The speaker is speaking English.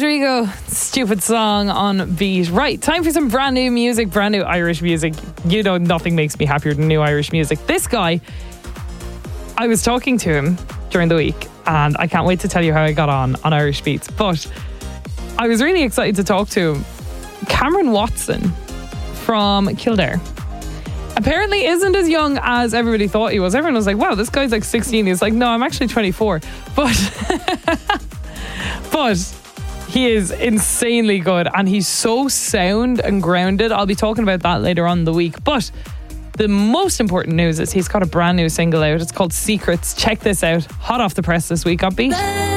Rodrigo, stupid song on Beat. Right, time for some brand new music, brand new Irish music. You know, nothing makes me happier than new Irish music. This guy, I was talking to him during the week, and I can't wait to tell you how I got on Irish Beats. But I was really excited to talk to him. Cameron Watson from Kildare apparently isn't as young as everybody thought he was. Everyone was like, wow, this guy's like 16. He's like, no, I'm actually 24. But he is insanely good, and he's so sound and grounded. I'll be talking about that later on in the week. But the most important news is he's got a brand new single out. It's called Secrets. Check this out. Hot off the press this week on Beat.